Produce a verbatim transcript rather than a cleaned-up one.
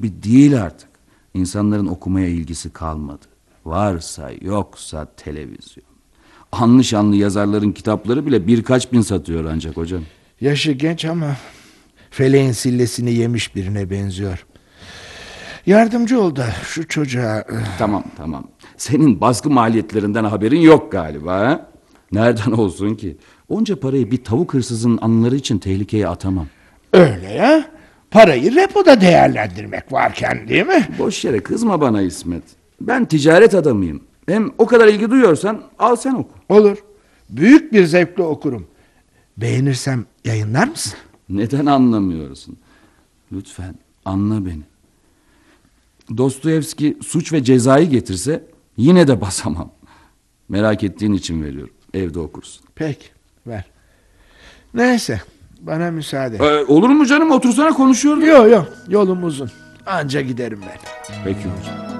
gibi değil artık. İnsanların okumaya ilgisi kalmadı. Varsa yoksa televizyon. Anlı şanlı yazarların kitapları bile birkaç bin satıyor ancak hocam. Yaşı genç ama feleğin sillesini yemiş birine benziyor. Yardımcı ol da şu çocuğa... Tamam tamam. Senin baskı maliyetlerinden haberin yok galiba. Ha? Nereden olsun ki? Onca parayı bir tavuk hırsızının anıları için tehlikeye atamam. Öyle ya. Parayı repoda değerlendirmek varken, değil mi? Boş yere kızma bana İsmet. Ben ticaret adamıyım. Hem o kadar ilgi duyuyorsan al sen oku. Olur. Büyük bir zevkle okurum. Beğenirsem yayınlar mısın? Neden anlamıyorsun? Lütfen anla beni. Dostoyevski Suç ve Ceza'yı getirse yine de basamam. Merak ettiğin için veriyorum. Evde okursun. Peki, ver. Neyse, bana müsaade. Ee, olur mu canım? Otursana, konuşuyoruz. Yok yok, yolum uzun. Anca giderim ben. Peki hocam.